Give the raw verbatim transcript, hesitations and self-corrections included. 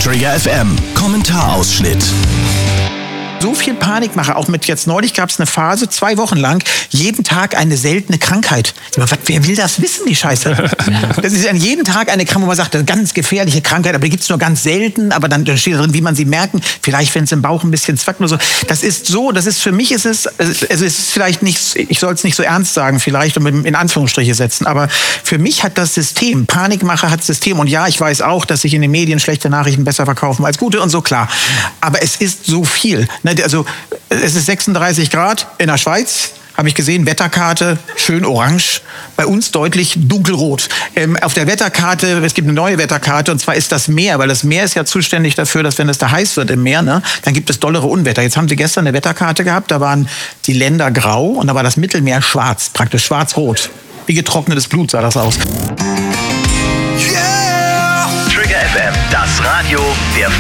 Trigger F M, Kommentarausschnitt. So viel Panikmache, auch mit jetzt neulich gab es eine Phase, zwei Wochen lang, jeden Tag eine seltene Krankheit. Aber was, wer will das wissen, die Scheiße? Das ist an jeden Tag eine Krankheit, wo man sagt, eine ganz gefährliche Krankheit, aber die gibt es nur ganz selten, aber dann steht da drin, wie man sie merken, vielleicht wenn es im Bauch ein bisschen zwackt oder so. Das ist so, das ist für mich ist es, also es ist vielleicht nicht, ich soll es nicht so ernst sagen, vielleicht und in Anführungsstriche setzen, aber für mich hat das System, Panikmache hat System und ja, ich weiß auch, dass sich in den Medien schlechte Nachrichten besser verkaufen als gute und so, klar. Aber es ist so viel. Also es ist sechsunddreißig Grad in der Schweiz, habe ich gesehen, Wetterkarte, schön orange, bei uns deutlich dunkelrot. Ähm, auf der Wetterkarte, es gibt eine neue Wetterkarte und zwar ist das Meer, weil das Meer ist ja zuständig dafür, dass wenn es da heiß wird im Meer, ne, dann gibt es dollere Unwetter. Jetzt haben sie gestern eine Wetterkarte gehabt, da waren die Länder grau und da war das Mittelmeer schwarz, praktisch schwarz-rot. Wie getrocknetes Blut sah das aus. Yeah! Trigger F M, das Radio der